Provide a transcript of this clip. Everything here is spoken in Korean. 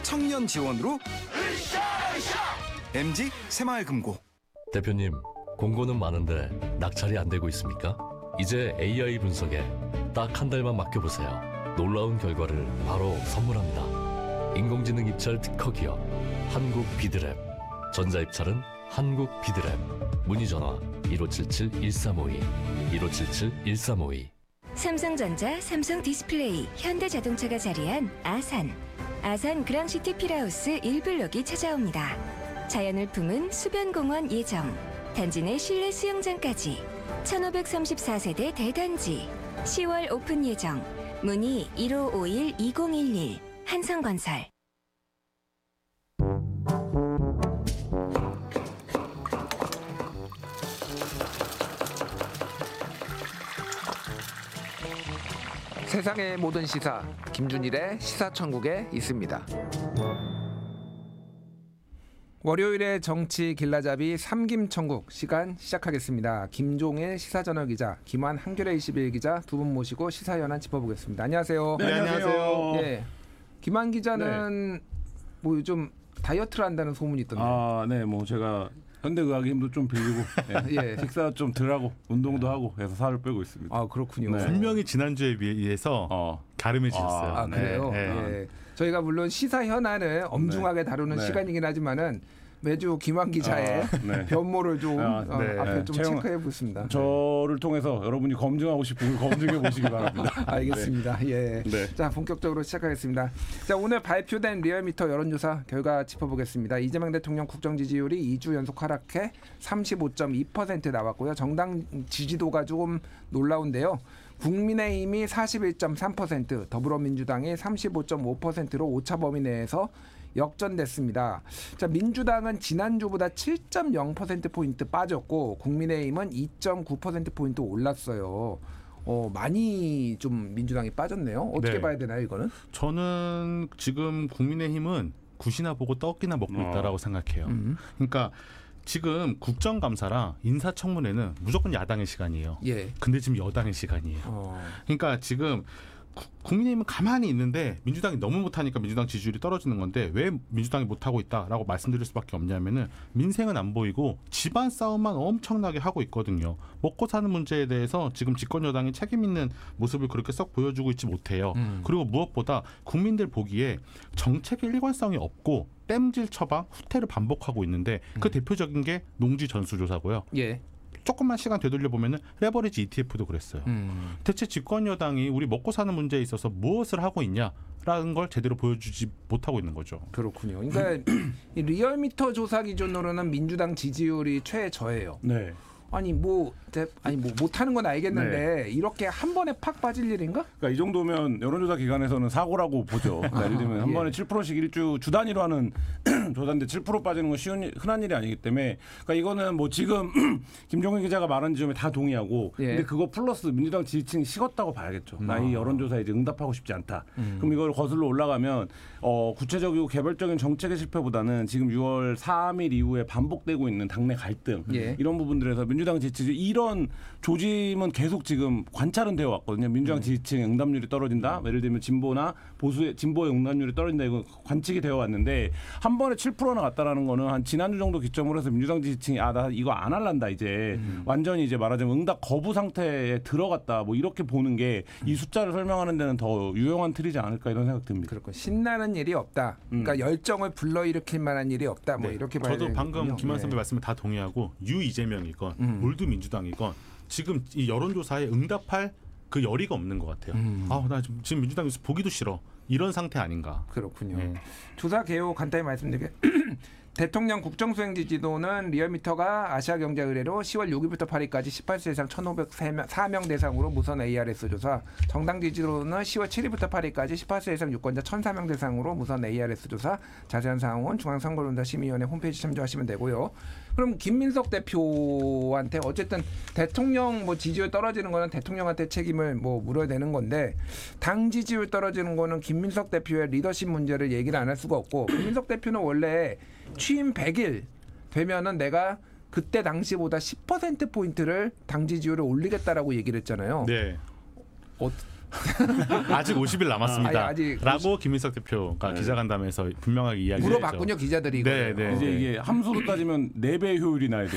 청년 지원으로 MG 새마을금고. 대표님, 공고는 많은데 낙찰이 안 되고 있습니까? 이제 AI 분석에 딱 한 달만 맡겨보세요. 놀라운 결과를 바로 선물합니다. 인공지능 입찰 특허 기업 한국 비드랩. 전자입찰은 한국 비드랩. 문의전화 1577-1352 1577-1352. 삼성전자, 삼성디스플레이, 현대자동차가 자리한 아산 그랑시티 필하우스 1블록이 찾아옵니다. 자연을 품은 수변공원 예정, 단지 내 실내 수영장까지 1534세대 대단지 10월 오픈 예정. 문의 1551-2011 한성건설. 세상의 모든 시사 김준일의 시사천국에 있습니다. 월요일의 정치 길라잡이 삼김천국 시간 시작하겠습니다. 김종일 시사저널 기자, 김환 한겨레 21 기자 두 분 모시고 시사 연안 짚어보겠습니다. 안녕하세요. 네, 안녕하세요. 예, 김환 기자는 뭐 요즘 다이어트를 한다는 소문이 있던데. 아, 네, 뭐 제가 현대의학의 힘도 좀 빌리고 예. 식사 좀 덜하고 운동도 하고 해서 살을 빼고 있습니다. 아, 그렇군요. 네. 분명히 지난주에 비해서 가름해지셨어요. 아, 그래요? 네. 예. 저희가 물론 시사 현안을 엄중하게 다루는 네. 시간이긴 하지만은 매주 김환 기자의 네. 변모를 좀 네. 앞에 좀 채용- 체크해 보겠습니다. 저를 통해서 여러분이 검증하고 싶은 걸 검증해 보시기 바랍니다. 알겠습니다. 예. 네. 자, 본격적으로 시작하겠습니다. 자, 오늘 발표된 리얼미터 여론조사 결과 짚어보겠습니다. 이재명 대통령 국정 지지율이 2주 연속 하락해 35.2% 나왔고요. 정당 지지도가 조금 놀라운데요. 국민의힘이 41.3%, 더불어민주당이 35.5%로 오차 범위 내에서 역전됐습니다. 자, 민주당은 지난주보다 7.0%포인트 빠졌고 국민의힘은 2.9%포인트 올랐어요. 많이 좀 민주당이 빠졌네요. 어떻게 네. 봐야 되나요, 이거는? 저는 지금 국민의힘은 굿이나 보고 떡이나 먹고 있다라고 생각해요. 그러니까 지금 국정감사랑 인사청문회는 무조건 야당의 시간이에요. 예. 근데 지금 여당의 시간이에요. 그러니까 지금 국민의힘은 가만히 있는데 민주당이 너무 못하니까 민주당 지지율이 떨어지는 건데 왜 민주당이 못하고 있다라고 말씀드릴 수밖에 없냐면은 민생은 안 보이고 집안 싸움만 엄청나게 하고 있거든요. 먹고 사는 문제에 대해서 지금 집권 여당이 책임 있는 모습을 그렇게 썩 보여주고 있지 못해요. 그리고 무엇보다 국민들 보기에 정책의 일관성이 없고 땜질 처방, 후퇴를 반복하고 있는데 그 대표적인 게 농지 전수조사고요. 예. 조금만 시간 되돌려 보면은 레버리지 ETF도 그랬어요. 대체 집권 여당이 우리 먹고 사는 문제에 있어서 무엇을 하고 있냐라는 걸 제대로 보여주지 못하고 있는 거죠. 그렇군요. 그러니까 이 리얼미터 조사 기준으로는 민주당 지지율이 최저예요. 네. 아니 뭐 못하는 건 알겠는데 이렇게 한 번에 팍 빠질 일인가? 그러니까 이 정도면 여론조사 기관에서는 사고라고 보죠. 그러니까 예를 들면 한 번에 7%씩 주 단위로 하는 조사인데 7% 빠지는 건 흔한 일이 아니기 때문에 그러니까 이거는 뭐 지금 김종인 기자가 말한 지점에 다 동의하고 예. 근데 그거 플러스 민주당 지지층이 식었다고 봐야겠죠. 나 이 여론조사에 이제 응답하고 싶지 않다. 그럼 이걸 거슬러 올라가면 구체적이고 개별적인 정책의 실패보다는 지금 6월 3일 이후에 반복되고 있는 당내 갈등 예. 이런 부분들에서 민주당 지지율 이런 조짐은 계속 지금 관찰은 되어 왔거든요. 민주당 지지층의 응답률이 떨어진다. 예를 들면 진보나 진보의 응답률이 떨어진다. 이거 관측이 되어 왔는데 한 번에 7%나 갔다라는 거는 한 지난주 정도 기점으로 해서 민주당 지지층이 나 이거 안 할란다 이제 완전히 이제 말하자면 응답 거부 상태에 들어갔다. 뭐 이렇게 보는 게 이 숫자를 설명하는 데는 더 유용한 틀이지 않을까 이런 생각 듭니다. 그렇고 신나는 일이 없다. 그러니까 열정을 불러일으킬 만한 일이 없다. 뭐 이렇게 봐야 저도 방금 되는군요. 김한 선배 말씀에 다 동의하고 이재명이건 올드 민주당이건 지금 이 여론조사에 응답할 그 열의가 없는 것 같아요. 나 지금 민주당 뉴스 보기도 싫어. 이런 상태 아닌가. 그렇군요. 네. 조사 개요 간단히 말씀드리게 대통령 국정수행 지지도는 리얼미터가 아시아경제 의뢰로 10월 6일부터 8일까지 18세 이상 1,504명 대상으로 무선 ARS 조사, 정당 지지도는 10월 7일부터 8일까지 18세 이상 유권자 1,004명 대상으로 무선 ARS 조사, 자세한 사항은 중앙선거론자심의위원회 홈페이지 참조하시면 되고요. 그럼 김민석 대표한테 어쨌든 대통령 뭐 지지율 떨어지는 거는 대통령한테 책임을 뭐 물어야 되는 건데 당 지지율 떨어지는 거는 김민석 대표의 리더십 문제를 얘기를 안 할 수가 없고 김민석 대표는 원래 취임 100일 되면은 내가 그때 당시보다 10%포인트를 당 지지율을 올리겠다라고 얘기를 했잖아요. 네. 아직 50일 남았습니다. 아니, 아직 라고 김인석 대표가 기자간담회에서 분명하게 이야기했죠. 물어봤군요 기자들이. 네, 네. 이제 이게 함수로 따지면 4배 효율이 나야 돼.